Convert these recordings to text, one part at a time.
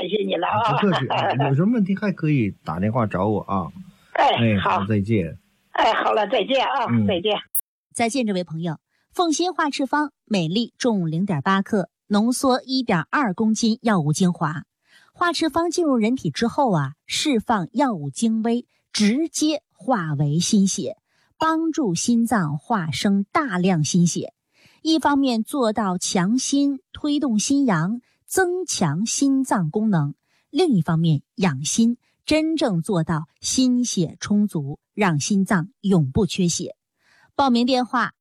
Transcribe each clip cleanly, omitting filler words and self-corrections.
谢你了啊！ 不客气，有什么问题还可以打电话找我啊。 好， 再见。 好了，再见啊，再见。 再见，这位朋友。凤新化赤方每粒重0.8克，浓缩1.2公斤药物精华。化赤方进入人体之后释放药物精微，直接化为心血，帮助心脏化生大量心血。一方面做到强心，推动心阳，增强心脏功能；另一方面养心，真正做到心血充足，让心脏永不缺血。报名电话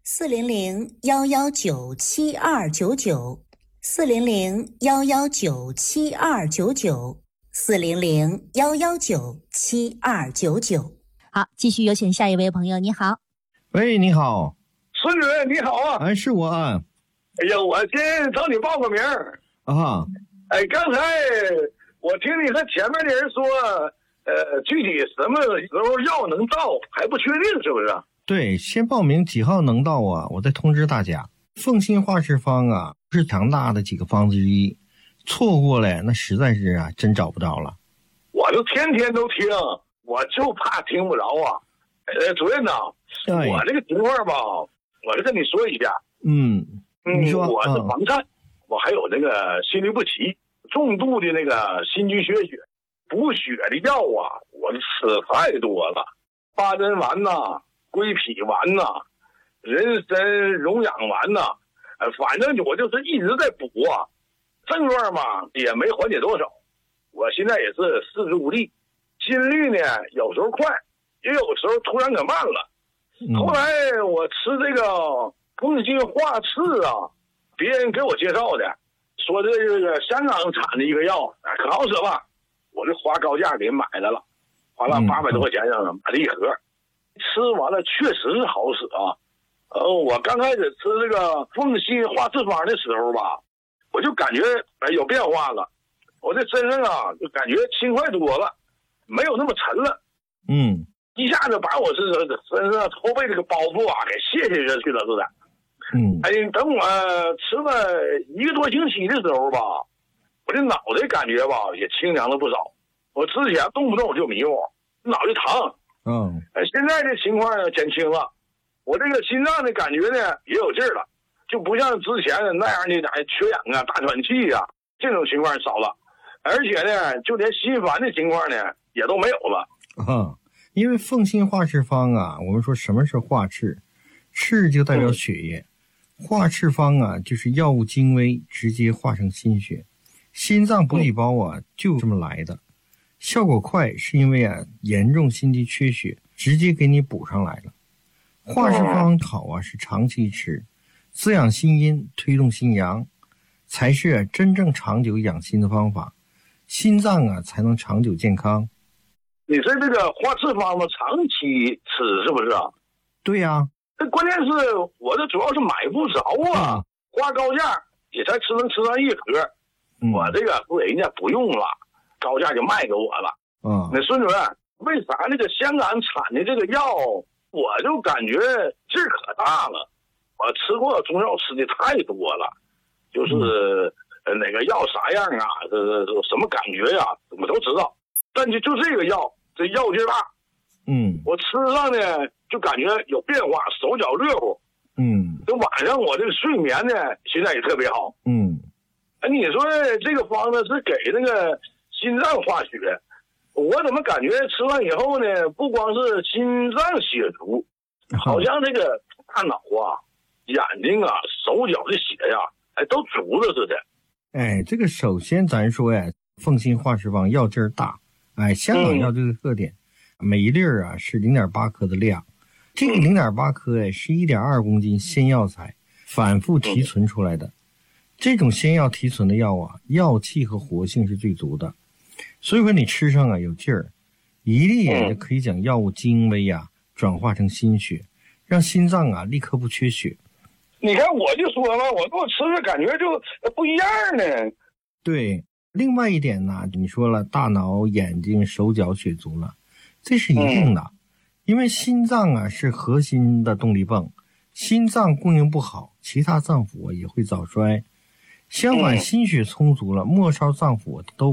400-119-7299，400-119-7299，400-119-7299。好，继续有请下一位朋友。你好。 喂，你好。 孙主任你好啊。 是我啊。 哎呀，我先找你报个名啊。 刚才我听你和前面的人说，具体什么时候药能到还不确定，是不是？ 对，先报名几号能到我再通知大家。凤新化赤方是强大的几个方之一，错过了那实在是真找不着了。 我就天天都听，我就怕听不着啊。主任我这个情况吧，我就跟你说一下。 你说。 我是房颤，我还有那个心律不齐，重度的那个心肌缺血，补血的药我吃太多了，八珍丸归脾丸人参荣养丸反正我就是一直在补症状也没缓解多少。我现在也是四肢无力，心率呢有时候快，也有时候突然可慢了。后来我吃这个凤新化赤别人给我介绍的，说这个香港产的一个药可好使吧，我就花高价给买来了，花了800多块钱买了一盒。吃完了确实是好使我刚开始吃这个凤新化赤方的时候吧，我就感觉有变化了，我这身上就感觉轻快多了，没有那么沉了。一下子把我这身上后背这个包袱给卸下去了似的。等我吃了1个多星期的时候吧，我这脑袋感觉也清凉了不少。我之前动不动就迷糊，脑袋疼。现在的情况减轻了，我这个心脏的感觉呢也有劲儿了，就不像之前那样的缺氧大喘气这种情况少了，而且呢就连心烦的情况呢也都没有了。 因为凤新化赤方我们说什么是化赤？赤就代表血液，化赤方就是药物精微，直接化成心血。心脏补给包就这么来的。效果快是因为严重心肌缺血，直接给你补上来了。化赤方好是长期吃，滋养心阴，推动心阳，才是真正长久养心的方法，心脏才能长久健康。 你说这个化赤方子长期吃是不是对呀。 这关键是我这主要是买不着花高价也才能吃上一盒。我这个人家不用了，高价就卖给我了。那孙主任，为啥那个香港产的这个药我就感觉劲儿可大了？我吃过中药吃的太多了，就是哪个药啥样这什么感觉我都知道，但就这个药，这药劲大。我吃上呢就感觉有变化，手脚热乎。这晚上我这个睡眠呢现在也特别好。你说这个方子是给那个心脏化血，我怎么感觉吃完以后呢，不光是心脏血足，好像这个大脑眼睛手脚的血都足了似的。 这个首先咱说凤新化赤方药劲儿大。香港药这个特点，每一粒是0.8克的量，这个0.8克是1.2公斤鲜药材反复提纯出来的。这种鲜药提纯的药药气和活性是最足的，所以说你吃上有劲儿，一粒就可以将药物精微转化成心血，让心脏立刻不缺血。 你看我就说了，我吃着感觉就不一样呢。 对，另外一点呢，你说了大脑眼睛手脚血足了，这是一定的。因为心脏是核心的动力泵，心脏供应不好，其他脏腑也会早衰。相反，心血充足了，末梢脏腑都